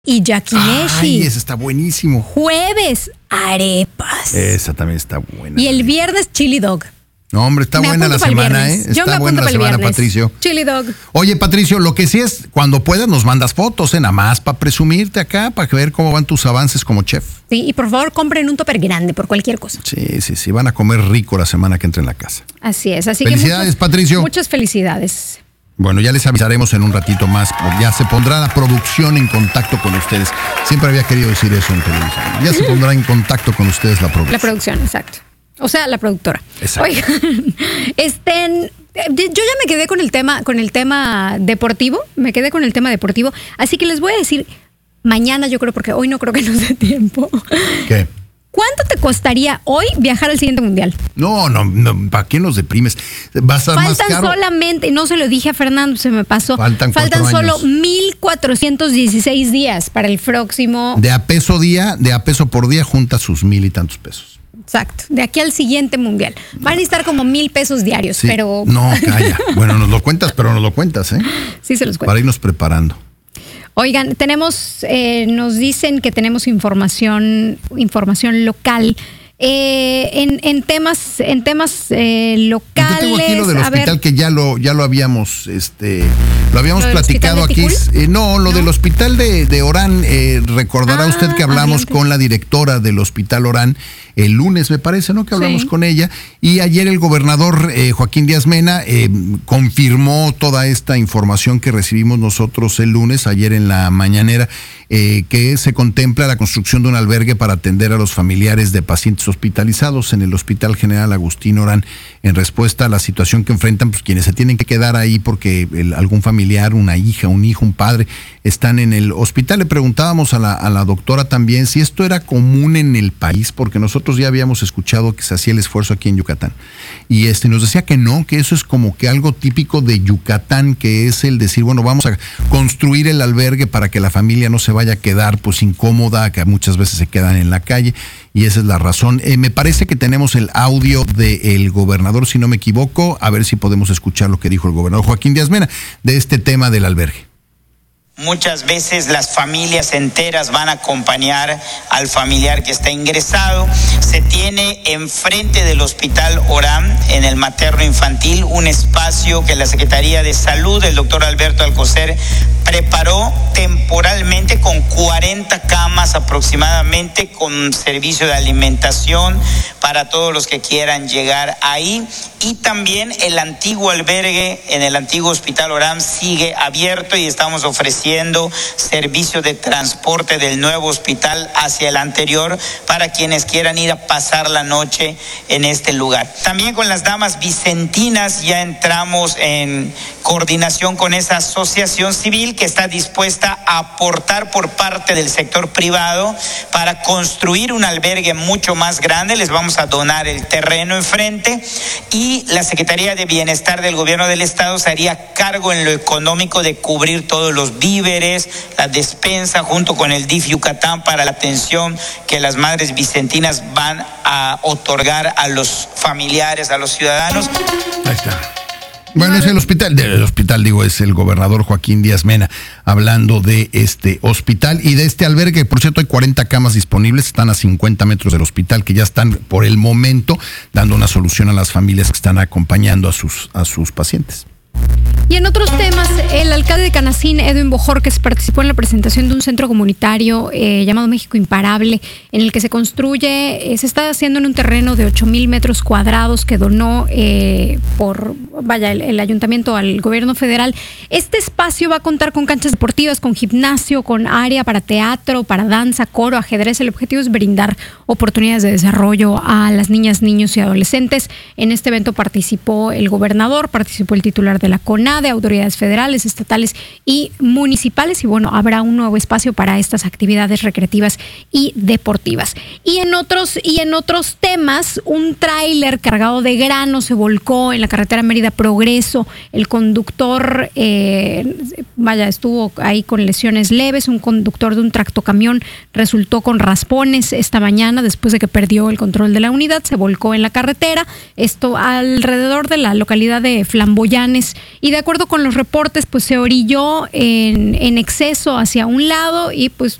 y yakimeshi. Ay, ese está buenísimo. Jueves, arepas. Esa también está buena. Y el viernes, chili dog. No, hombre, está buena la semana, ¿eh? Está buena la semana, Patricio. Chili dog. Oye, Patricio, lo que sí es, cuando puedas nos mandas fotos, nada más para presumirte acá, para ver cómo van tus avances como chef. Sí, y por favor compren un tupper grande por cualquier cosa. Sí, van a comer rico la semana que entre en la casa. Así es, así felicidades, que Patricio. Muchas felicidades. Bueno, ya les avisaremos en un ratito más, ya se pondrá la producción en contacto con ustedes. Siempre había querido decir eso en televisión. Ya se pondrá en contacto con ustedes la producción. La producción, exacto. O sea, la productora. Exacto. Oigan, yo ya me quedé con el tema deportivo. Así que les voy a decir mañana, yo creo, porque hoy no creo que nos dé tiempo. ¿Qué? ¿Cuánto te costaría hoy viajar al siguiente mundial? No, ¿para qué nos deprimes? Va a estar más caro. Faltan solamente, no se lo dije a Fernando, se me pasó. Faltan solo 1,416 días para el próximo. De a peso por día, junta sus 1,000 y tantos pesos. Exacto, de aquí al siguiente mundial. Van a necesitar como 1,000 pesos diarios, sí, pero... No, calla. Bueno, nos lo cuentas, ¿eh? Sí, se los cuento. Para irnos preparando. Oigan, nos dicen que tenemos información local. En temas locales. Yo tengo aquí lo del hospital que ya lo habíamos platicado aquí. Del hospital de Orán. Recordará usted que hablamos con la directora del hospital Orán el lunes, me parece, ¿no? Que hablamos con ella. Y ayer el gobernador Joaquín Díaz Mena confirmó toda esta información que recibimos nosotros el lunes, ayer en la mañanera, que se contempla la construcción de un albergue para atender a los familiares de pacientes hospitalizados en el Hospital General Agustín Orán, en respuesta a la situación que enfrentan quienes se tienen que quedar ahí porque algún familiar, una hija, un hijo, un padre, están en el hospital. Le preguntábamos a la doctora también si esto era común en el país, porque nosotros ya habíamos escuchado que se hacía el esfuerzo aquí en Yucatán. Y nos decía que no, que eso es como que algo típico de Yucatán, que es el decir, bueno, vamos a construir el albergue para que la familia no se vaya a quedar pues incómoda, que muchas veces se quedan en la calle, y esa es la razón. Me parece que tenemos el audio del gobernador, si no me equivoco, a ver si podemos escuchar lo que dijo el gobernador Joaquín Díaz Mena de este tema del albergue. Muchas veces las familias enteras van a acompañar al familiar que está ingresado. Se tiene enfrente del Hospital Orán, en el materno infantil, un espacio que la Secretaría de Salud, el doctor Alberto Alcocer, preparó temporalmente con 40 camas aproximadamente, con servicio de alimentación para todos los que quieran llegar ahí. Y también el antiguo albergue en el antiguo Hospital Orán sigue abierto y estamos ofreciendo servicio de transporte del nuevo hospital hacia el anterior para quienes quieran ir a pasar la noche en este lugar. También con las damas vicentinas ya entramos en coordinación con esa asociación civil que está dispuesta a aportar por parte del sector privado para construir un albergue mucho más grande. Les vamos a donar el terreno enfrente y la Secretaría de Bienestar del Gobierno del Estado se haría cargo en lo económico de cubrir todos los víveres, la despensa junto con el DIF Yucatán para la atención que las madres vicentinas van a otorgar a los familiares, a los ciudadanos. Ahí está. Bueno, es el hospital, es el gobernador Joaquín Díaz Mena hablando de este hospital y de este albergue. Por cierto, hay 40 camas disponibles, están a 50 metros del hospital, que ya están por el momento dando una solución a las familias que están acompañando a sus pacientes. Y en otros temas, el alcalde de Canacín, Edwin Bojorquez, participó en la presentación de un centro comunitario llamado México Imparable, en el que se está haciendo en un terreno de 8,000 metros cuadrados que donó el ayuntamiento al gobierno federal. Este espacio va a contar con canchas deportivas, con gimnasio, con área para teatro, para danza, coro, ajedrez. El objetivo es brindar oportunidades de desarrollo a las niñas, niños y adolescentes. En este evento participó el gobernador, participó el titular de la CONADE, autoridades federales, estatales y municipales, y bueno, habrá un nuevo espacio para estas actividades recreativas y deportivas. Y en otros temas, un tráiler cargado de grano se volcó en la carretera Mérida Progreso. El conductor estuvo ahí con lesiones leves. Un conductor de un tractocamión resultó con raspones esta mañana después de que perdió el control de la unidad, se volcó en la carretera. Esto alrededor de la localidad de Flamboyanes, condiciones. Y de acuerdo con los reportes, pues se orilló en exceso hacia un lado y pues